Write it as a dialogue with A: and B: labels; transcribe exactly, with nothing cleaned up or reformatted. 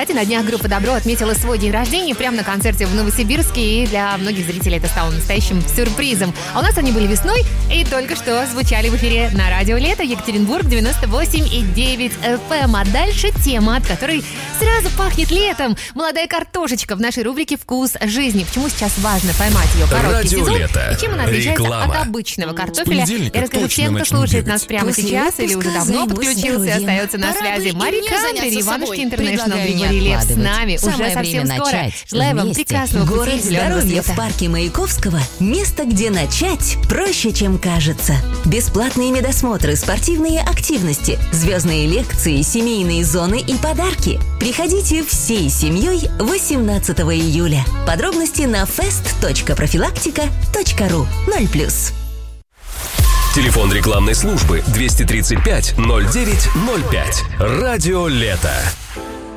A: Кстати, на днях группа «Добро» отметила свой день рождения прямо на концерте в Новосибирске, и для многих зрителей это стало настоящим сюрпризом. А у нас они были весной и только что звучали в эфире на радио «Лето», Екатеринбург, девяносто восемь и девять эф эм. А дальше тема, от которой сразу пахнет летом. Молодая картошечка в нашей рубрике «Вкус жизни». Почему сейчас важно поймать ее короткий
B: Радио
A: сезон
B: «Лето».
A: и чем она отличается
B: Реклама.
A: от обычного картофеля. Я расскажу всем, кто слушает нас прямо
C: После
A: сейчас или уже
C: отпуска
A: давно
C: займусь
A: подключился и
C: здоровьем.
A: остается на
C: Пора
A: связи.
C: бы и
A: Мари
C: мне
A: Кантри,
C: заняться
A: Иванушки
C: собой.
A: Интернешнл,
C: Предлагаю не
A: Григорий Лев с
C: откладывать.
A: нами
C: Самое
A: уже совсем
C: время
A: скоро.
C: начать.
A: Желаю вам
C: Вместе.
A: прекрасного пути
C: Город
A: зеленого
C: здоровья
A: света.
C: в парке Маяковского – место, где начать проще, чем кажется. Бесплатные медосмотры, спортивные активности, звездные лекции, семейные зоны и подарки. Приходите всей семьей восемнадцатого июля. Подробности на фест точка профилактика точка ру. ноль плюс.
B: Телефон рекламной службы двести тридцать пять ноль девять ноль пять. Радио «Лето».